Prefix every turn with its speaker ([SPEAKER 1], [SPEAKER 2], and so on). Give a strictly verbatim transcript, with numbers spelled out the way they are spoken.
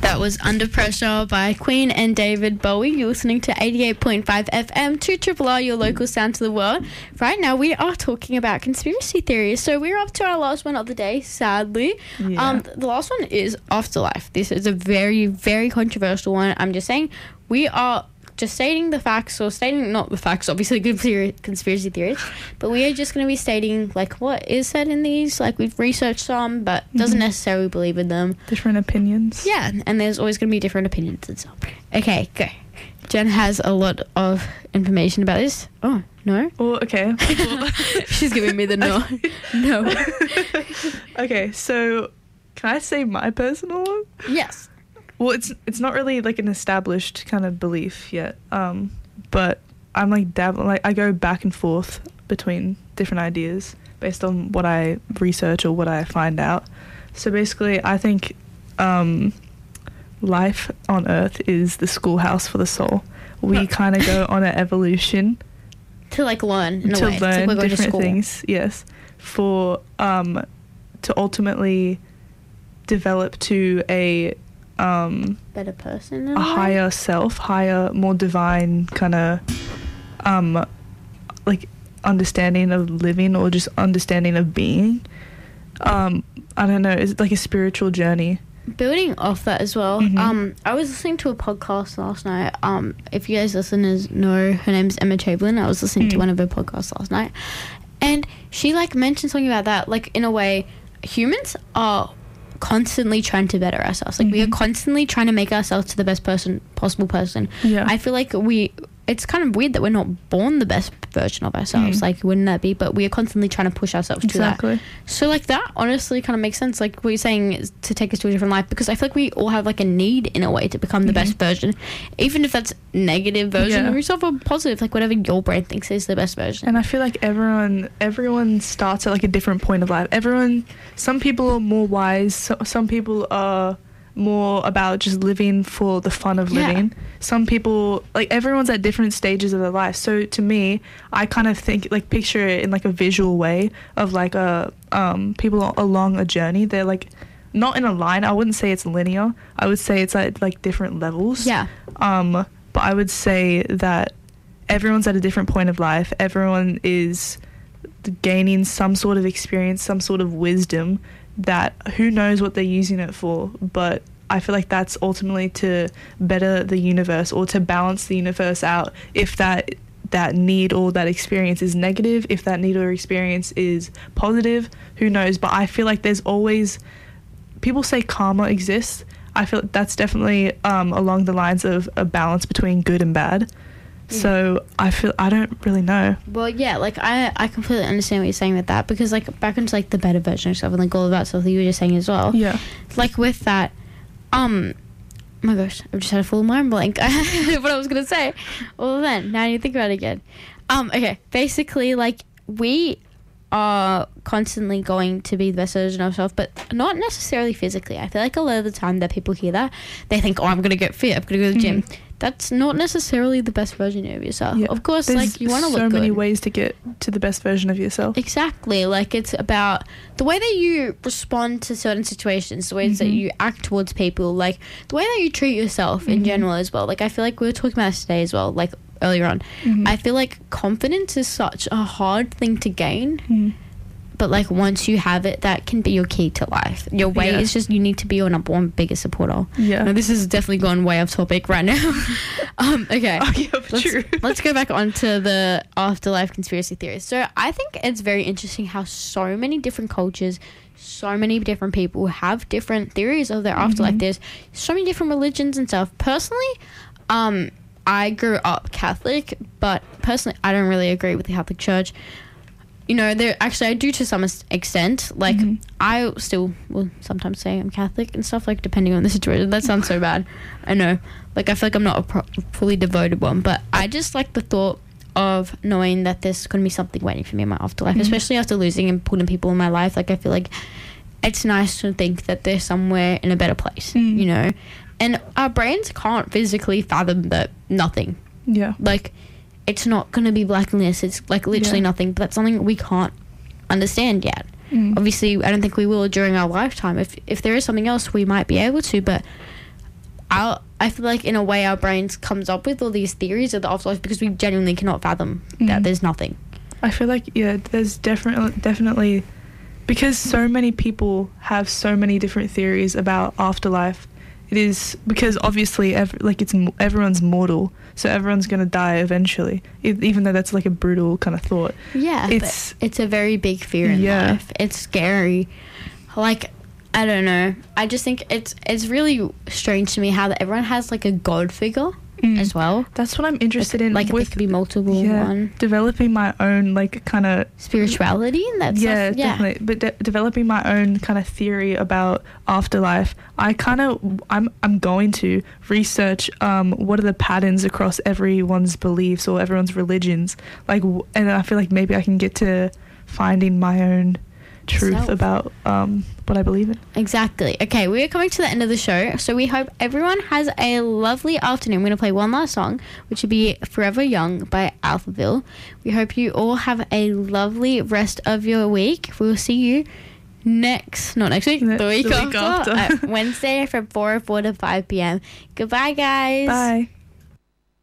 [SPEAKER 1] That was Under Pressure by Queen and David Bowie. You're listening to eighty-eight point five F M, two Triple R, your local sound to the world. Right now, we are talking about conspiracy theories. So we're up to our last one of the day, sadly. Yeah. Um, the last one is afterlife. This is a very, very controversial one. I'm just saying, we are just stating the facts, or stating, not the facts, obviously, conspiracy theories, but we are just going to be stating, like, what is said in these. Like, we've researched some, but doesn't mm-hmm. necessarily believe in them.
[SPEAKER 2] Different opinions.
[SPEAKER 1] Yeah, and there's always going to be different opinions and stuff. Okay, go. Jen has a lot of information about this. Oh, no?
[SPEAKER 2] Oh, okay.
[SPEAKER 1] She's giving me the no. No.
[SPEAKER 2] Okay, so can I say my personal one?
[SPEAKER 1] Yes.
[SPEAKER 2] Well, it's it's not really like an established kind of belief yet, um, but I'm like dabbling, like I go back and forth between different ideas based on what I research or what I find out. So basically, I think um, life on Earth is the schoolhouse for the soul. We kind of go on an evolution
[SPEAKER 1] to like learn in a
[SPEAKER 2] to
[SPEAKER 1] way.
[SPEAKER 2] learn
[SPEAKER 1] like
[SPEAKER 2] different things. Yes, for um, to ultimately develop to a Um,
[SPEAKER 1] better person,
[SPEAKER 2] a higher self, higher, more divine kind of, um, like understanding of living, or just understanding of being. Um, I don't know. It's like a spiritual journey.
[SPEAKER 1] Building off that as well,
[SPEAKER 2] mm-hmm.
[SPEAKER 1] um, I was listening to a podcast last night. Um, if you guys listeners know, her name's Emma Chamberlain. I was listening mm. to one of her podcasts last night, and she like mentioned something about that. Like, in a way, humans are constantly trying to better ourselves. Like, mm-hmm. we are constantly trying to make ourselves to the best person possible person.
[SPEAKER 2] Yeah.
[SPEAKER 1] I feel like we it's kind of weird that we're not born the best version of ourselves. Mm. Like, wouldn't that be? But we are constantly trying to push ourselves
[SPEAKER 2] exactly.
[SPEAKER 1] to that. So like that honestly kind of makes sense. Like what you're saying is to take us to a different life, because I feel like we all have like a need in a way to become the mm-hmm. best version, even if that's negative version
[SPEAKER 2] yeah.
[SPEAKER 1] of yourself or positive, like whatever your brain thinks is the best version.
[SPEAKER 2] And I feel like everyone everyone starts at like a different point of life. Everyone, some people are more wise, so, some people are more about just living for the fun of living. Yeah. Some people, like, everyone's at different stages of their life. So to me, I kind of think, like, picture it in like a visual way of like a um people along a journey. They're like not in a line. I wouldn't say it's linear. I would say it's at like different levels.
[SPEAKER 1] Yeah.
[SPEAKER 2] Um, but I would say that everyone's at a different point of life. Everyone is gaining some sort of experience, some sort of wisdom that who knows what they're using it for, but I feel like that's ultimately to better the universe, or to balance the universe out. If that that need or that experience is negative, if that need or experience is positive, who knows? But I feel like there's always, people say karma exists. I feel like that's definitely um, along the lines of a balance between good and bad. So I feel, I don't really know.
[SPEAKER 1] Well, yeah, like I, I completely understand what you're saying with that, because like back into like the better version of stuff and like all of that stuff that you were just saying as well.
[SPEAKER 2] Yeah.
[SPEAKER 1] Like with that, um, oh my gosh, I've just had a full mind blank. I had what I was gonna say. Well then, now you think about it again. Um, okay, basically like we are constantly going to be the best version of ourselves, but not necessarily physically. I feel like a lot of the time that people hear that, they think, oh, I'm gonna get fit, I'm gonna go to the gym. Mm. That's not necessarily the best version of yourself. Yeah. Of course,
[SPEAKER 2] There's
[SPEAKER 1] like, you want to look
[SPEAKER 2] good. so many
[SPEAKER 1] good.
[SPEAKER 2] ways to get to the best version of yourself.
[SPEAKER 1] Exactly. Like, it's about the way that you respond to certain situations, the ways mm-hmm. that you act towards people, like, the way that you treat yourself mm-hmm. in general as well. Like, I feel like we were talking about this today as well, like, earlier on. Mm-hmm. I feel like confidence is such a hard thing to gain. Mm. But, like, once you have it, that can be your key to life. Your way
[SPEAKER 2] yeah.
[SPEAKER 1] is just, you need to be your number one biggest supporter.
[SPEAKER 2] Yeah.
[SPEAKER 1] Now, this has definitely gone way off topic right now. um, okay.
[SPEAKER 2] Oh, yeah,
[SPEAKER 1] let's,
[SPEAKER 2] true.
[SPEAKER 1] let's go back on to the afterlife conspiracy theories. So, I think it's very interesting how so many different cultures, so many different people have different theories of their mm-hmm. afterlife. There's so many different religions and stuff. Personally, um, I grew up Catholic, but personally, I don't really agree with the Catholic Church. You know, there actually I do to some extent. Like, mm-hmm. I still will sometimes say I'm Catholic and stuff, like, depending on the situation. That sounds so bad. I know. Like, I feel like I'm not a pro- fully devoted one, but I just like the thought of knowing that there's going to be something waiting for me in my afterlife, mm-hmm. especially after losing important people in my life. Like, I feel like it's nice to think that they're somewhere in a better place, mm. you know? And our brains can't physically fathom that nothing.
[SPEAKER 2] Yeah.
[SPEAKER 1] Like, it's not going to be blackness. It's like literally yeah. nothing. But that's something we can't understand yet. Mm. Obviously, I don't think we will during our lifetime. If if there is something else, we might be able to. But our, I feel like in a way our brains comes up with all these theories of the afterlife because we genuinely cannot fathom mm. that there's nothing.
[SPEAKER 2] I feel like, yeah, there's definitely, definitely, because so many people have so many different theories about afterlife, it is, because obviously, ev- like, it's everyone's mortal, so everyone's going to die eventually, it, even though that's, like, a brutal kind of thought.
[SPEAKER 1] Yeah, it's, it's a very big fear in yeah. life. It's scary. Like, I don't know. I just think it's it's really strange to me how that everyone has, like, a God figure. Mm. As well.
[SPEAKER 2] That's what I'm interested
[SPEAKER 1] like,
[SPEAKER 2] in.
[SPEAKER 1] Like with, there could be multiple yeah, one.
[SPEAKER 2] Developing my own like kind of
[SPEAKER 1] spirituality and that
[SPEAKER 2] yeah,
[SPEAKER 1] stuff. Yeah,
[SPEAKER 2] definitely. But de- developing my own kind of theory about afterlife. I kind of I'm I'm going to research um what are the patterns across everyone's beliefs or everyone's religions. Like, and I feel like maybe I can get to finding my own truth Self. about um what I believe in.
[SPEAKER 1] Exactly. Okay, we are coming to the end of the show, so we hope everyone has a lovely afternoon. We're going to play one last song, which would be Forever Young by Alphaville. We hope you all have a lovely rest of your week. We'll see you next, not next week, the, the week, the week after, after. Wednesday from four or four to five p.m. Goodbye, guys.
[SPEAKER 2] Bye.